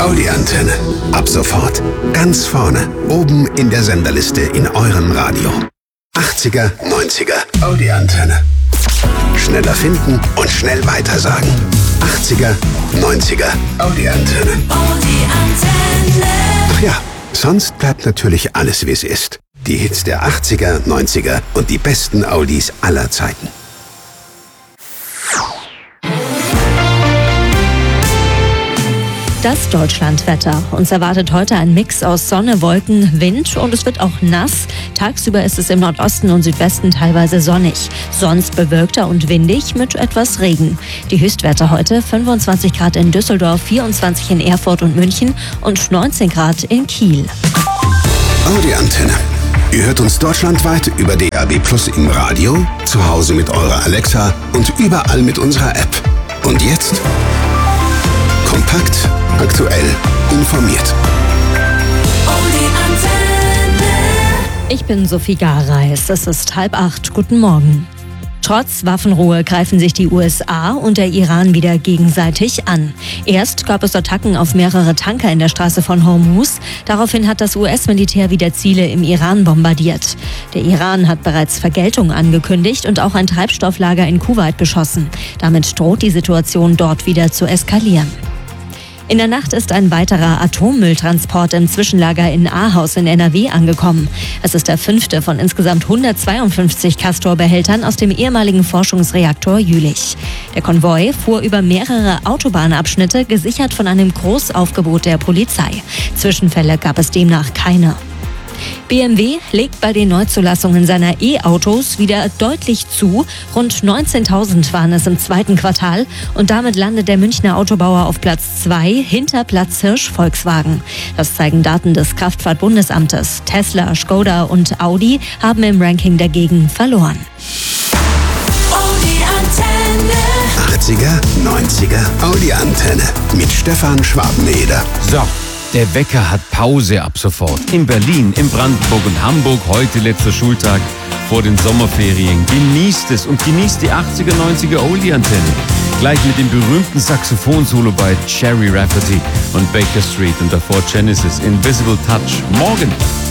Audi-Antenne. Ab sofort ganz vorne, oben in der Senderliste in eurem Radio. 80er, 90er, Audi-Antenne. Schneller finden und schnell weitersagen. 80er, 90er, Audi-Antenne. Audi-Antenne. Ach ja, sonst bleibt natürlich alles, wie es ist. Die Hits der 80er, 90er und die besten Audis aller Zeiten. Das Deutschlandwetter. Uns erwartet heute ein Mix aus Sonne, Wolken, Wind und es wird auch nass. Tagsüber ist es im Nordosten und Südwesten teilweise sonnig. Sonst bewölkter und windig mit etwas Regen. Die Höchstwerte heute 25 Grad in Düsseldorf, 24 in Erfurt und München und 19 Grad in Kiel. Audi-Antenne. Ihr hört uns deutschlandweit über DAB+ im Radio, zu Hause mit eurer Alexa und überall mit unserer App. Und jetzt kompakt, aktuell, informiert. Ich bin Sophie Gareis. Es ist 7:30. Guten Morgen. Trotz Waffenruhe greifen sich die USA und der Iran wieder gegenseitig an. Erst gab es Attacken auf mehrere Tanker in der Straße von Hormuz. Daraufhin hat das US-Militär wieder Ziele im Iran bombardiert. Der Iran hat bereits Vergeltung angekündigt und auch ein Treibstofflager in Kuwait beschossen. Damit droht die Situation dort wieder zu eskalieren. In der Nacht ist ein weiterer Atommülltransport im Zwischenlager in Ahaus in NRW angekommen. Es ist der 5. von insgesamt 152 Castor-Behältern aus dem ehemaligen Forschungsreaktor Jülich. Der Konvoi fuhr über mehrere Autobahnabschnitte, gesichert von einem Großaufgebot der Polizei. Zwischenfälle gab es demnach keine. BMW legt bei den Neuzulassungen seiner E-Autos wieder deutlich zu. Rund 19.000 waren es im zweiten Quartal und damit landet der Münchner Autobauer auf Platz 2 hinter Platzhirsch Volkswagen. Das zeigen Daten des Kraftfahrtbundesamtes. Tesla, Skoda und Audi haben im Ranking dagegen verloren. Audi-Antenne. 80er, 90er, Audi-Antenne mit Stefan Schwabeneder. So, der Wecker hat Pause ab sofort. In Berlin, in Brandenburg und Hamburg heute letzter Schultag vor den Sommerferien. Genießt es und genießt die 80er, 90er Oldie-Antenne. Gleich mit dem berühmten Saxophon-Solo bei Cherry Rafferty und Baker Street und davor Genesis, Invisible Touch. Morgen